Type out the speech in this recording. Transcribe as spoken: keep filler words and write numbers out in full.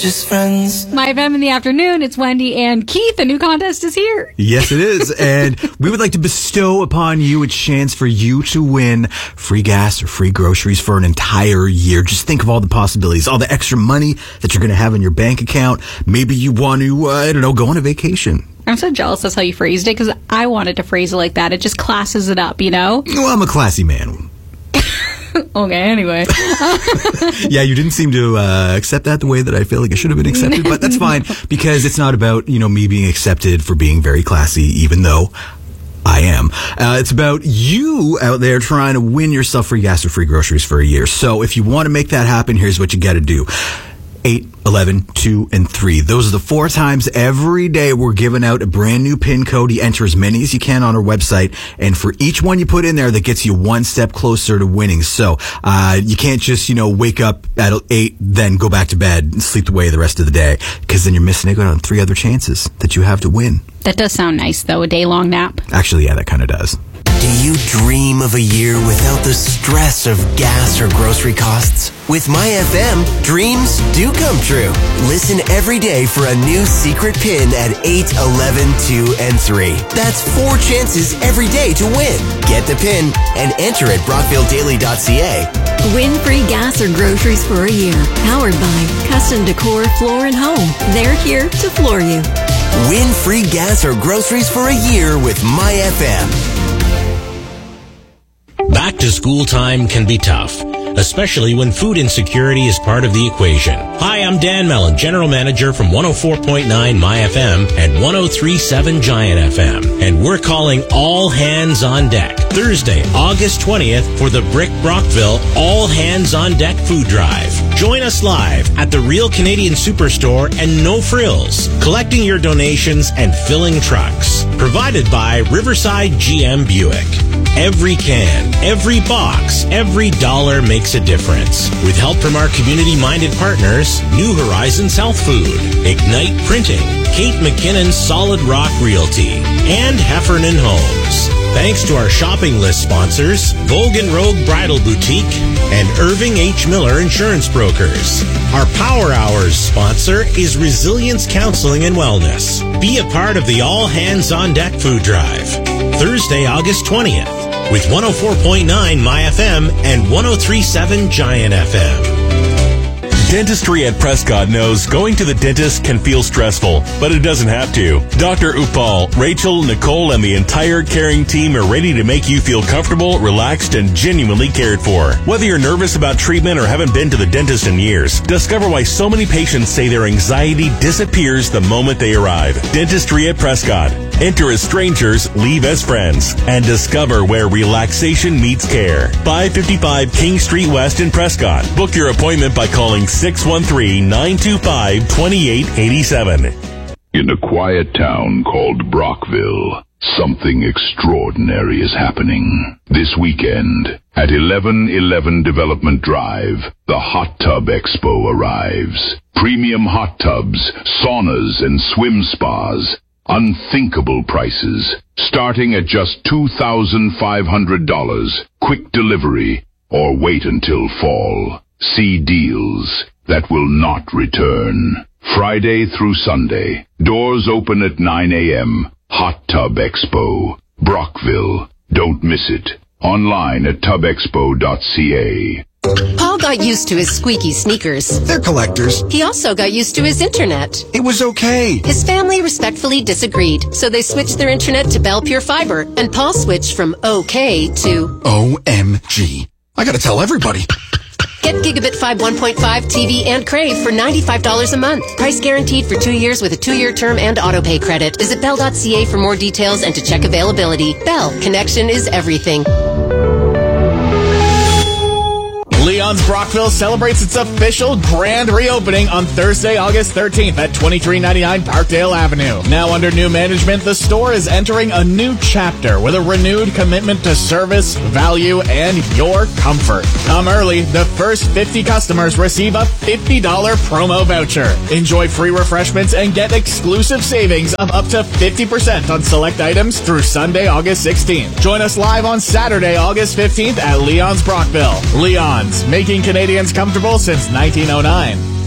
Just friends. My F M in the afternoon, it's Wendy and Keith. A new contest is here. Yes, it is. And we would like to bestow upon you a chance for you to win free gas or free groceries for an entire year. Just think of all the possibilities, all the extra money that you're going to have in your bank account. Maybe you want to, uh, I don't know, go on a vacation. I'm so jealous that's how you phrased it, because I wanted to phrase it like that. It just classes it up, you know? Well, I'm a classy man. Okay, anyway. Yeah, you didn't seem to uh, accept that the way that I feel like it should have been accepted, but that's fine, because it's not about, you know, me being accepted for being very classy, even though I am. Uh, it's about you out there trying to win yourself free gas or free groceries for a year. So if you want to make that happen, here's what you got to do. eight, eleven, two, and three. Those are the four times every day we're giving out a brand new PIN code. You enter as many as you can on our website, and for each one you put in there, that gets you one step closer to winning. So uh, you can't just, you know, wake up at eight, then go back to bed and sleep away the rest of the day, because then you're missing out on three other chances that you have to win. That does sound nice, though, a day-long nap. Actually, yeah, that kind of does. Do you dream of a year without the stress of gas or grocery costs? With My F M, dreams do come true. Listen every day for a new secret pin at eight, eleven, two, and three. That's four chances every day to win. Get the pin and enter at brockville daily dot c a. Win free gas or groceries for a year. Powered by Custom Decor Floor and Home. They're here to floor you. Win free gas or groceries for a year with My F M. Back to school time can be tough, especially when food insecurity is part of the equation. Hi, I'm Dan Mellon, General Manager from one oh four point nine My F M and one oh three point seven Giant F M. And we're calling all hands on deck Thursday, August twentieth for the Brick Brockville All Hands on Deck Food Drive. Join us live at the Real Canadian Superstore and No Frills, collecting your donations and filling trucks. Provided by Riverside G M Buick. Every can, every box, every dollar makes a difference. With help from our community-minded partners, New Horizons Health Food, Ignite Printing, Kate McKinnon's Solid Rock Realty, and Heffernan Homes. Thanks to our shopping list sponsors, Vogue and Rogue Bridal Boutique and Irving H. Miller Insurance Brokers. Our Power Hours sponsor is Resilience Counseling and Wellness. Be a part of the All Hands on Deck Food Drive. Thursday, August twentieth, with one oh four point nine My F M and one oh three point seven Giant F M. Dentistry at Prescott knows going to the dentist can feel stressful, but it doesn't have to. Doctor Upal, Rachel, Nicole, and the entire caring team are ready to make you feel comfortable, relaxed, and genuinely cared for. Whether you're nervous about treatment or haven't been to the dentist in years, discover why so many patients say their anxiety disappears the moment they arrive. Dentistry at Prescott. Enter as strangers, leave as friends, and discover where relaxation meets care. five fifty-five King Street West in Prescott. Book your appointment by calling six one three, nine two five, two eight eight seven. In a quiet town called Brockville, something extraordinary is happening. This weekend, at eleven eleven Development Drive, the Hot Tub Expo arrives. Premium hot tubs, saunas, and swim spas. Unthinkable prices, starting at just two thousand five hundred dollars. Quick delivery, or wait until fall. See deals that will not return. Friday through Sunday. Doors open at nine a.m. Hot Tub Expo, Brockville. Don't miss it. Online at tub expo dot c a. Paul got used to his squeaky sneakers. They're collectors. He also got used to his internet. It was okay. His family respectfully disagreed, so they switched their internet to Bell Pure Fiber, and Paul switched from okay to O M G. I gotta tell everybody. Get Gigabit Fibe one point five T V and Crave for ninety-five dollars a month. Price guaranteed for two years with a two-year term and autopay credit. Visit bell dot c a for more details and to check availability. Bell, connection is everything. Leon's Brockville celebrates its official grand reopening on Thursday, August thirteenth at twenty-three ninety-nine Parkdale Avenue. Now under new management, the store is entering a new chapter with a renewed commitment to service, value, and your comfort. Come early. The first fifty customers receive a fifty dollars promo voucher. Enjoy free refreshments and get exclusive savings of up to fifty percent on select items through Sunday, August sixteenth. Join us live on Saturday, August fifteenth at Leon's Brockville. Leon's, making Canadians comfortable since nineteen oh nine.